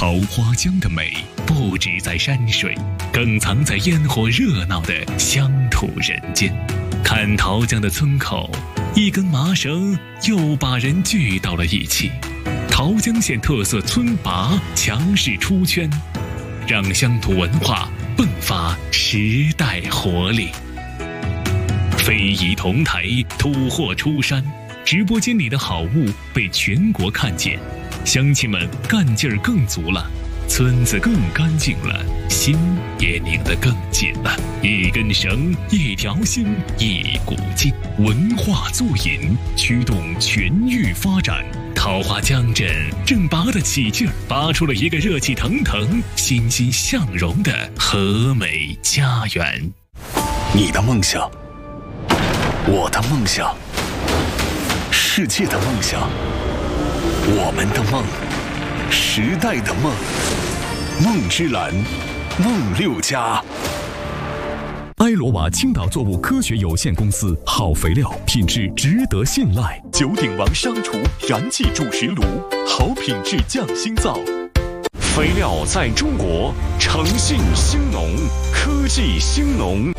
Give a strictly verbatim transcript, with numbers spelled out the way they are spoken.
桃花江的美不止在山水，更藏在烟火热闹的乡土人间。看桃江的村口，一根麻绳又把人聚到了一起。桃江县特色村拔强势出圈，让乡土文化迸发时代活力。非遗同台，土货出山，直播间里的好物被全国看见，乡亲们干劲儿更足了，村子更干净了，心也拧得更紧了。一根绳，一条心，一股劲，文化作引，驱动全域发展。桃花江镇正拔得起劲儿，拔出了一个热气腾腾、欣欣向荣的和美家园。 你的梦想，我的梦想，世界的梦想，我们的梦，时代的梦，梦之蓝，梦六家。 埃罗瓦青岛作物科学有限公司，好肥料，品质值得信赖。 九鼎王商厨燃气主食炉，好品质匠心造。肥料在中国，诚信兴农，科技兴农。